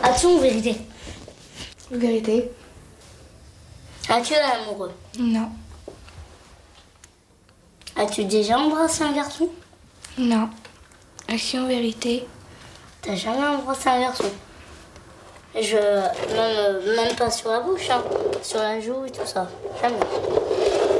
Action ou vérité? Vérité. As-tu un amoureux? Non. As-tu déjà embrassé un garçon? Non. Action, vérité. T'as jamais embrassé un garçon? Même pas sur la bouche, hein. Sur la joue et tout ça. Jamais.